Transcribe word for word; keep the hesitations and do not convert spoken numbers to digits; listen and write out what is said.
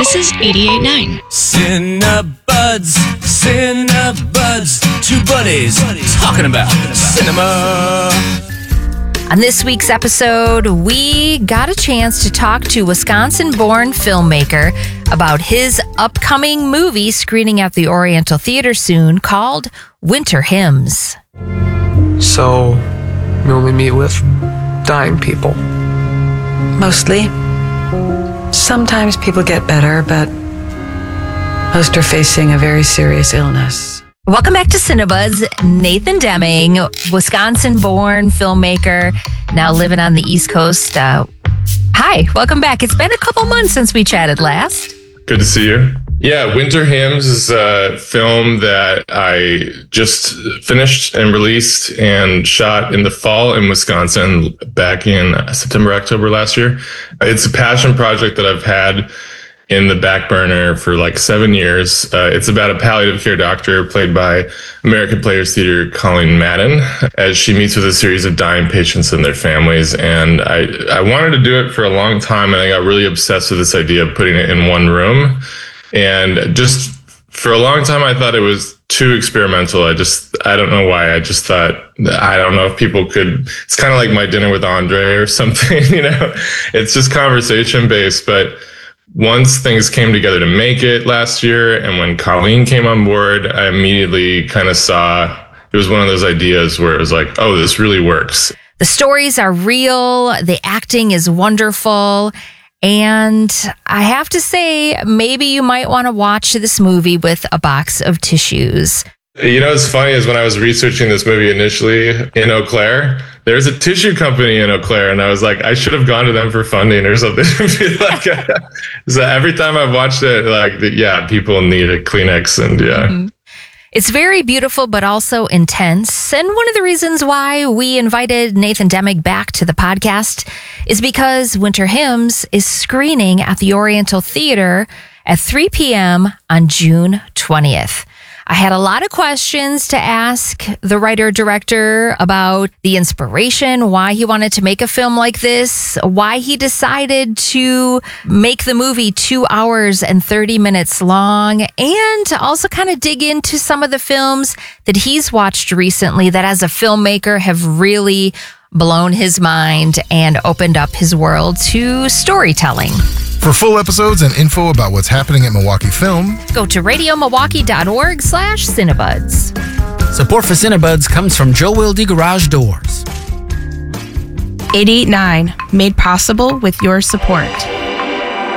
This is eighty-eight point nine. Cinebuds, Cinebuds, two buddies talking about cinema. On this week's episode, we got a chance to talk to Wisconsin-born filmmaker about his upcoming movie screening at the Oriental Theater soon called Winter Hymns. So, you only meet with dying people? Mostly. Sometimes people get better, but most are facing a very serious illness. Welcome back to Cinebuds. Nathan Deming, Wisconsin-born filmmaker, now living on the East Coast. Uh, hi, welcome back. It's been a couple months since we chatted last. Good to see you. Yeah, Winter Hymns is a film that I just finished and released and shot in the fall in Wisconsin back in September, October last year. It's a passion project that I've had in the back burner for like seven years. Uh, it's about a palliative care doctor played by American Players Theater Colleen Madden as she meets with a series of dying patients and their families. And I, I wanted to do it for a long time, and I got really obsessed with this idea of putting it in one room. And just for a long time, I thought it was too experimental. I just, I don't know why. I just thought, I don't know if people could, it's kind of like My Dinner with Andre or something, you know, it's just conversation based. But once things came together to make it last year, and when Colleen came on board, I immediately kind of saw it was one of those ideas where it was like, oh, this really works. The stories are real. The acting is wonderful. And I have to say, maybe you might want to watch this movie with a box of tissues. You know, what's funny is when I was researching this movie initially in Eau Claire, there's a tissue company in Eau Claire, and I was like, I should have gone to them for funding or something. like, so every time I've watched it, like, yeah, people need a Kleenex, and yeah. Mm-hmm. It's very beautiful, but also intense. And one of the reasons why we invited Nathan Deming back to the podcast is because Winter Hymns is screening at the Oriental Theater at three p.m. on June twentieth. I had a lot of questions to ask the writer-director about the inspiration, why he wanted to make a film like this, why he decided to make the movie two hours and thirty minutes long, and to also kind of dig into some of the films that he's watched recently that as a filmmaker have really blown his mind and opened up his world to storytelling. For full episodes and info about what's happening at Milwaukee Film, go to radiomilwaukee.org slash Cinebuds. Support for Cinebuds comes from Joe Wilde Garage Doors. eighty-eight point nine, made possible with your support.